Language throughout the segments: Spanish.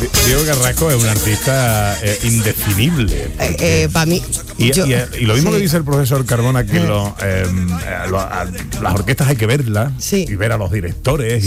Diego Carrasco es un artista indefinible. Para mí. Y lo mismo que dice el profesor Carbona, que las orquestas hay que verlas y ver a los directores.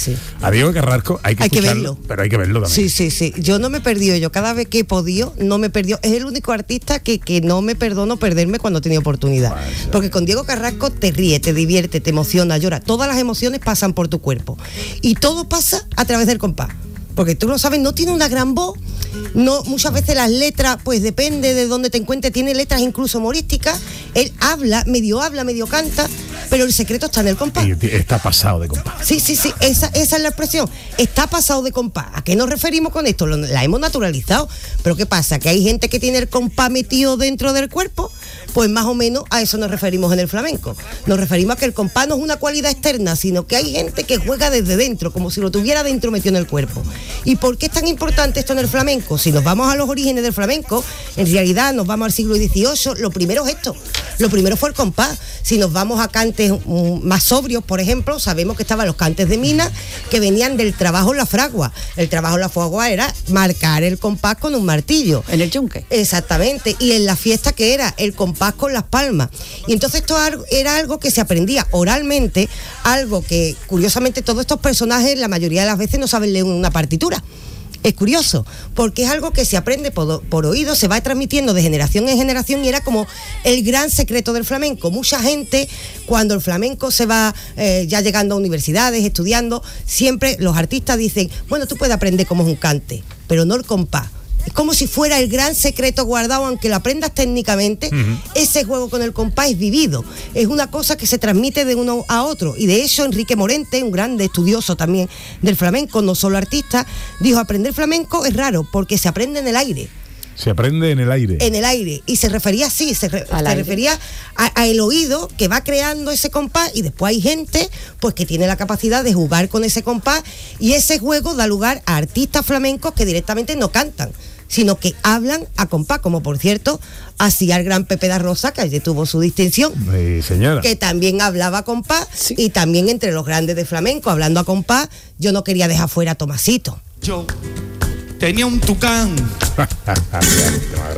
A Diego Carrasco hay que verlo. Pero hay que verlo también. Sí. Yo no me perdió. Yo cada vez que he podido, no me perdió. Es el único artista que no me perdono perderme cuando he tenido oportunidad. Porque con Diego Carrasco te ríe, te divierte, te emociona, llora. Todas las emociones pasan por tu cuerpo. Y todo pasa a través del compás. Porque tú lo sabes, no tiene una gran voz, no, muchas veces las letras, pues depende de dónde te encuentres, tiene letras incluso humorísticas, él habla, medio canta, pero el secreto está en el compás. Y está pasado de compás. Sí, esa es la expresión, está pasado de compás. ¿A qué nos referimos con esto? La hemos naturalizado, pero ¿qué pasa? Que hay gente que tiene el compás metido dentro del cuerpo, pues más o menos a eso nos referimos en el flamenco. Nos referimos a que el compás no es una cualidad externa, sino que hay gente que juega desde dentro, como si lo tuviera dentro metido en el cuerpo. ¿Y por qué es tan importante esto en el flamenco? Si nos vamos a los orígenes del flamenco, en realidad nos vamos al siglo XVIII, lo primero es esto. Lo primero fue el compás. Si nos vamos a cantes más sobrios, por ejemplo, sabemos que estaban los cantes de mina que venían del trabajo en la fragua. El trabajo en la fragua era marcar el compás con un martillo. En el yunque. Exactamente. Y en la fiesta, que era el compás con las palmas. Y entonces esto era algo que se aprendía oralmente, algo que curiosamente todos estos personajes la mayoría de las veces no saben leer una partitura. Es curioso, porque es algo que se aprende por oído, se va transmitiendo de generación en generación y era como el gran secreto del flamenco. Mucha gente, cuando el flamenco se va ya llegando a universidades, estudiando, siempre los artistas dicen, bueno, tú puedes aprender cómo es un cante, pero no el compás. Es como si fuera el gran secreto guardado, aunque lo aprendas técnicamente, ese juego con el compás es vivido. Es una cosa que se transmite de uno a otro. Y de hecho, Enrique Morente, un grande estudioso también del flamenco, no solo artista, dijo, aprender flamenco es raro, porque se aprende en el aire. Se aprende en el aire. En el aire. Y se refería así, se refería a el oído que va creando ese compás, y después hay gente pues que tiene la capacidad de jugar con ese compás, y ese juego da lugar a artistas flamencos que directamente no cantan, sino que hablan a compás, como por cierto hacía el gran Pepe da Rosa, que allí tuvo su distinción, señora, que también hablaba a compás, y también entre los grandes de flamenco, hablando a compás, yo no quería dejar fuera a Tomasito. Yo tenía un tucán